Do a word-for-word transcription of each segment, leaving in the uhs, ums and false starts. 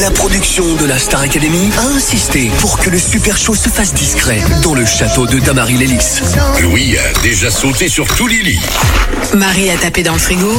La production de la Star Academy a insisté pour que le Super Show se fasse discret dans le château de Damary-Lélis. Louis a déjà sauté sur tous les lits. Marie a tapé dans le frigo.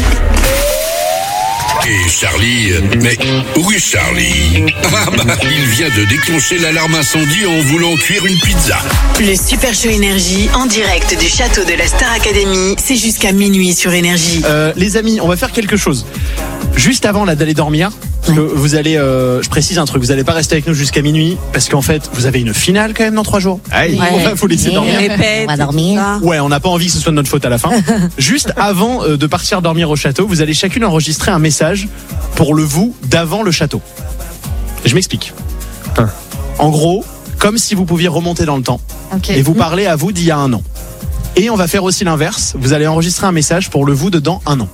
Et Charlie... Mais où est Charlie? Ah bah, il vient de déclencher l'alarme incendie en voulant cuire une pizza. Le Super Show Énergie en direct du château de la Star Academy, c'est jusqu'à minuit sur Énergie. Euh, les amis, on va faire quelque chose. Juste avant là d'aller dormir, parce que vous allez, euh, je précise un truc, vous allez pas rester avec nous jusqu'à minuit, parce qu'en fait, vous avez une finale quand même dans trois jours. Aïe. On va vous laisser dormir. On va dormir. Ouais, on n'a pas envie que ce soit de notre faute à la fin. Juste avant euh, de partir dormir au château, vous allez chacune enregistrer un message pour le vous d'avant le château. Je m'explique. Hein. En gros, comme si vous pouviez remonter dans le temps Okay. et vous parler à vous d'il y a un an. Et on va faire aussi l'inverse. Vous allez enregistrer un message pour le vous de dans un an.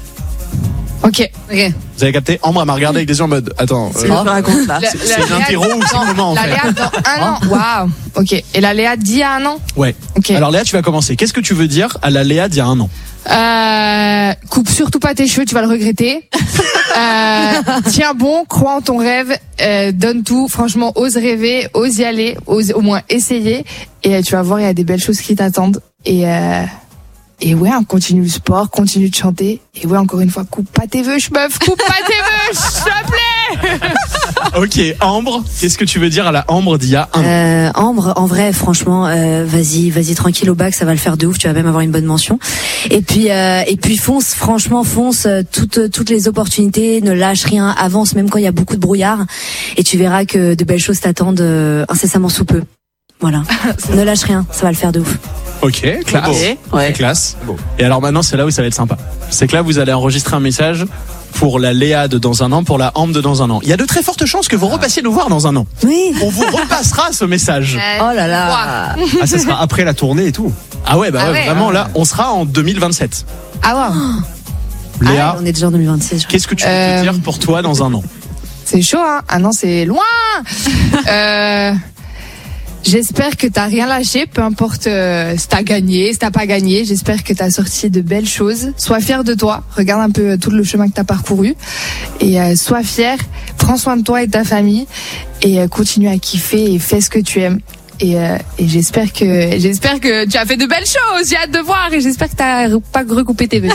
Ok. Ok. Vous avez capté? Ambre m'a regardé avec des yeux en mode attends. C'est euh, je raconte là. c'est c'est une interro ou c'est le moment en La fait? Léa dans un an. Waouh. Ok. Et la Léa d'il y a un an. Ouais. Ok. Alors Léa, tu vas commencer. Qu'est-ce que tu veux dire à la Léa d'il y a un an? Euh, coupe surtout pas tes cheveux, tu vas le regretter. euh, tiens bon, crois en ton rêve, euh, donne tout. Franchement, ose rêver, ose y aller, ose au moins essayer. Et euh, tu vas voir, il y a des belles choses qui t'attendent. Et euh, et ouais, hein, continue le sport, continue de chanter. Et ouais, encore une fois, coupe pas tes vœux, meuf, coupe pas tes vœux, s'il te plaît. Ok, Ambre, qu'est-ce que tu veux dire à la Ambre d'il y a un an? Euh, Ambre, en vrai, franchement, euh, vas-y, vas-y tranquille au bac, ça va le faire de ouf. Tu vas même avoir une bonne mention. Et puis, euh, et puis fonce, franchement, fonce. euh, Toutes, toutes les opportunités, ne lâche rien, avance même quand il y a beaucoup de brouillard. Et tu verras que de belles choses t'attendent euh, incessamment sous peu. Voilà. Ne lâche rien, ça va le faire de ouf. Ok, classe. Ok, ouais. Classe. Et alors maintenant, c'est là où ça va être sympa. C'est que là, vous allez enregistrer un message pour la Léa de dans un an, pour la Ambre de dans un an. Il y a de très fortes chances que vous repassiez nous voir dans un an. Oui. On vous repassera ce message. Oh là là. Ah, ça sera après la tournée et tout. Ah ouais, bah Ah ouais, ouais, vraiment ah là, on sera en deux mille vingt-sept. Ah ouais. Léa, On est déjà en deux mille vingt-six. je crois. qu'est-ce que tu veux Euh, dire pour toi dans un an? C'est chaud, hein. Ah non, c'est loin. euh, J'espère que t'as rien lâché, peu importe euh, si t'as gagné, si t'as pas gagné. J'espère que t'as sorti de belles choses. Sois fier de toi. Regarde un peu tout le chemin que t'as parcouru et euh, sois fier. Prends soin de toi et de ta famille et euh, continue à kiffer et fais ce que tu aimes. Et, euh, et j'espère que j'espère que tu as fait de belles choses. J'ai hâte de voir et j'espère que t'as pas recoupé tes vœux.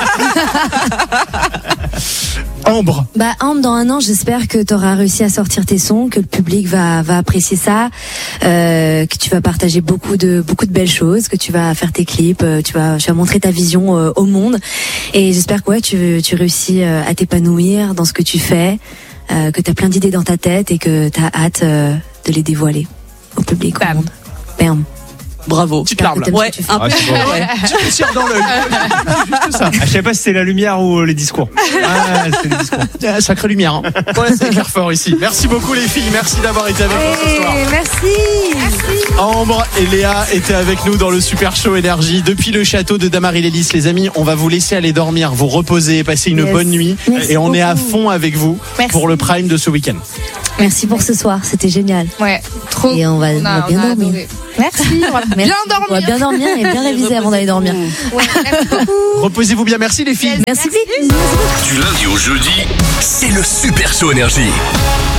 Ambre, Bah Ambre, dans un an, j'espère que tu auras réussi à sortir tes sons, que le public va va apprécier ça, euh, que tu vas partager beaucoup de beaucoup de belles choses, que tu vas faire tes clips, euh, tu vas tu vas montrer ta vision euh, au monde. Et j'espère que ouais, tu tu réussis euh, à t'épanouir dans ce que tu fais, euh, que tu as plein d'idées dans ta tête et que tu as hâte euh, de les dévoiler au public, au Bam. monde. Bam. Bravo. petite larme là. T'aimes ce Ouais, que tu fais. un Ah, peu. c'est bon. Ouais. Petite tire dans l'œil. Juste ça. Ah, je savais pas si c'était la lumière ou les discours. Ah, c'est les discours. Ah, sacrée lumière. Hein. Ouais, c'est éclair fort ici. Merci beaucoup les filles. Merci d'avoir été avec nous ce soir. Merci. Ambre et Léa étaient avec nous dans le Super Show Énergie depuis le château de Damary-Lélis. Les amis, on va vous laisser aller dormir, vous reposer, passer une Yes. bonne nuit. Merci et on est à beaucoup. fond avec vous Merci. pour le prime de ce week-end. Merci pour ce soir, c'était génial. Ouais, trop. Et on va, on va bien dormir. adoré. Merci. On va Merci. bien On va dormir. bien dormir et bien réviser avant d'aller dormir. Ouais, merci beaucoup. Reposez-vous bien. Merci les filles. Merci. Du lundi au jeudi, C'est le Super Show Énergie.